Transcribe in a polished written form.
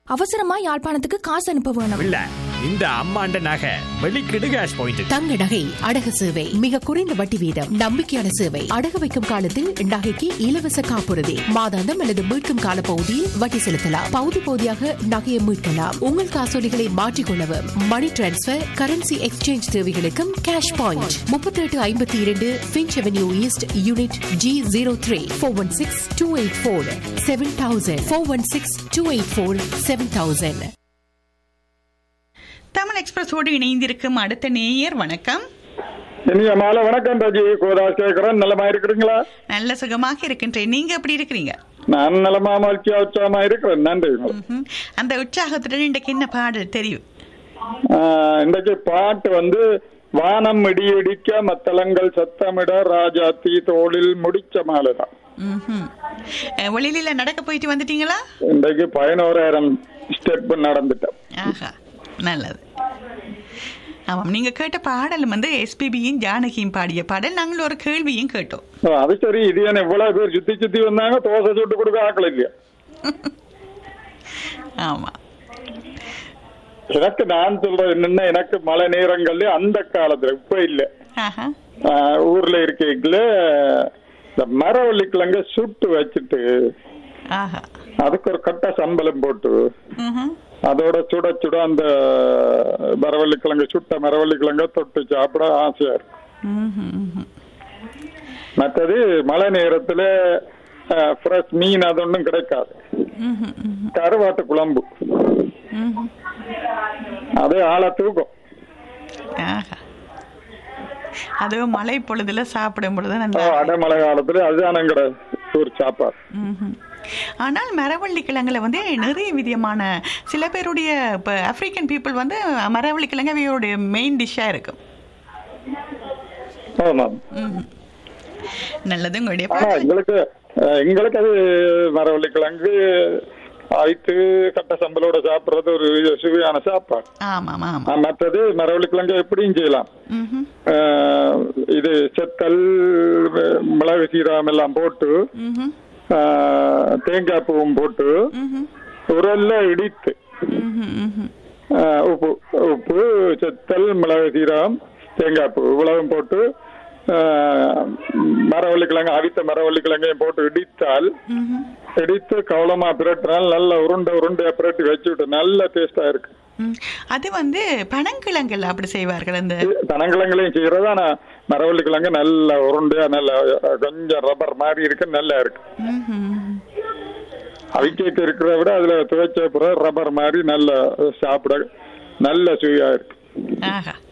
அவசரமா யாழ்ப்பாணத்துக்கு காசு அனுப்ப வேணும். இல்ல இந்த அம்மாண்ட நகை வெளிக்கிடு கேஷ் பாயிண்ட். தங்க நகை அடகு சேவை மிக குறைந்த வட்டி வீதம், நம்பிக்கையான சேவை. அடகு வைக்கும் காலத்தில் நகைக்கு இலவச காப்புறுதி, மாதாந்தம் அல்லது மீட்கும் கால பகுதியில் வட்டி செலுத்தலாம். பகுதி பகுதியாக நகையை மீட்கலாம். உங்கள் காசோலிகளை மாற்றிக்கொள்ளவும், மணி டிரான்ஸ்பர், கரன்சி எக்ஸ்சேஞ்ச் தேவைகளுக்கும் cash point. 3852 Finch avenue east, unit G03. 416-284-7000. 416-284-7000. Tamil எக்ஸ்பிரஸோடு இணைந்திருக்கும் அடுத்த நேயர். வணக்கம். இனிய மாலை வணக்கம் ராஜி. கோதாஸ் கேட்கிறேன். நலமா இருக்கிறீங்களா? நல்ல சுகமாக இருக்கின்றேன். நீங்க எப்படி இருக்கிறீங்க? நான் நலமா மகிழ்ச்சியா உற்சாகமா இருக்கிறேன். நன்றி. அந்த உற்சாகத்துடன் இன்றைக்கு என்ன பாடல் தெரியும்? இன்றைக்கு பாட்டு வந்து வானம் இடி இடிக்க மத்தளங்கள் சத்தமிட ராஜாத்தி தோளில் முடிச்ச மாலைதான். வெளியில நடக்க போயிட்டு வந்துட்டீங்களா? இன்றைக்கு 11,000 ஸ்டெப் நடந்துட்டேன். ஆஹா, நல்லது. ஆமாம், நீங்க கேட்ட பாடலும் வந்து எஸ்பிபியும் ஜானகியும் பாடிய பாடல். நாங்கள் ஒரு கேள்வியும் கேட்டோம். அது சரி. இது என்ன இவ்வளவு பேர் சுத்தி சுத்தி வந்தாங்க, தோசை சுட்டு கொடுக்க ஆக்கல இல்லையா? ஆமா, எனக்கு நான் சொல்றது என்னன்னா, எனக்கு மழை நேரங்கள்ல அந்த காலத்துல இப்ப இல்ல, ஊர்ல இருக்கீங்கள இந்த மரவள்ளி கிழங்க சுட்டு வச்சுட்டு அதுக்கு ஒரு கட்ட சம்பளம் போட்டு அதோட சுட சுட அந்த மரவள்ளி கிழங்கு சுட்ட மரவள்ளி கிழங்க தொட்டு சாப்பிட ஆசையா இருக்கு. மற்றது மழை நேரத்துல ஃப்ரெஷ் மீன் அது ஒன்றும் கிடைக்காது. கருவாட்டு குழம்பு அது ஆளை தூக்கும். அதுவும் மழை பொழுதுல சாப்பிடும் பொழுது அடைமழை காலத்துல அதுதான் எங்கட ஊர் சாப்பாடு. ஆனால் மரவள்ளி கிழங்குல வந்து நிறைய விதமான, சில பேருடைய இப்ப ஆப்பிரிக்கன் பீப்புள் வந்து மரவள்ளி கிழங்கு அவருடைய மெயின் டிஷ்ஷா இருக்கும். நல்லது. உங்களுடைய எங்களுக்கு அது மரவள்ளி கிழங்கு ஆய்த்து கட்ட சம்பளோட சாப்பிடுறது ஒரு சுவையான சாப்பாடு. மற்றது மரவள்ளி கிழங்கு எப்படியும் செய்யலாம். இது செத்தல், மிளகு, சீரகம் எல்லாம் போட்டு, தேங்காய் பூவும் போட்டு உரல்ல இடித்து, உப்பு, செத்தல், மிளகு, சீரகம், தேங்காய் பூ இவ்வளவும் போட்டு மரவள்ளி கிழங்கு, அவித்த மரவள்ளி கிழங்கையும் போட்டு இடித்து கவலமா பிரட்டினால் நல்ல உருண்டையா பிரட்டி வச்சுட்டு நல்ல டேஸ்டா இருக்கு. அது வந்து பனங்கிழங்குல அப்படி செய்வார்கள். அந்த பனங்கிழங்குலையும் செய்யறது. ஆனா மரவள்ளி கிழங்கு நல்ல உருண்டையா, நல்ல கொஞ்சம் ரப்பர் மாதிரி இருக்கு, நல்லா இருக்கு. அவிக்க இருக்கிறத விட அதுல துவைச்ச ரப்பர் மாதிரி நல்ல சாப்பிட நல்ல சுவையா இருக்கு.